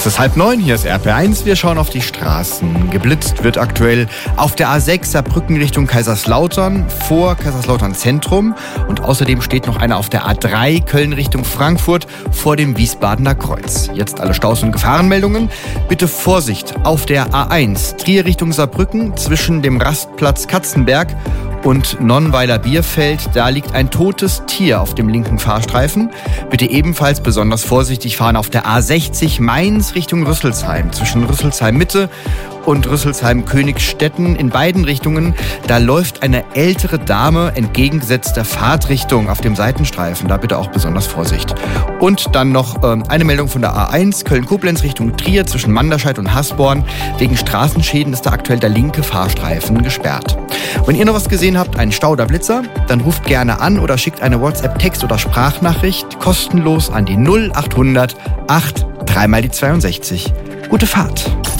Es ist 8:30, hier ist RP1, wir schauen auf die Straßen. Geblitzt wird aktuell auf der A6 Saarbrücken Richtung Kaiserslautern vor Kaiserslautern Zentrum und außerdem steht noch einer auf der A3 Köln Richtung Frankfurt vor dem Wiesbadener Kreuz. Jetzt alle Staus- und Gefahrenmeldungen. Bitte Vorsicht auf der A1 Trier Richtung Saarbrücken zwischen dem Rastplatz Katzenberg und Nonnweiler Bierfeld, da liegt ein totes Tier auf dem linken Fahrstreifen. Bitte ebenfalls besonders vorsichtig fahren auf der A60 Mainz Richtung Rüsselsheim. Zwischen Rüsselsheim Mitte und Rüsselsheim Königstetten in beiden Richtungen. Da läuft eine ältere Dame entgegengesetzter Fahrtrichtung auf dem Seitenstreifen. Da bitte auch besonders Vorsicht. Und dann noch eine Meldung von der A1 Köln-Koblenz Richtung Trier zwischen Manderscheid und Hasborn. Wegen Straßenschäden ist da aktuell der linke Fahrstreifen gesperrt. Wenn ihr noch was gesehen habt, einen Stau oder Blitzer, dann ruft gerne an oder schickt eine WhatsApp-Text- oder Sprachnachricht kostenlos an die 0800 8 3 mal die 62. Gute Fahrt!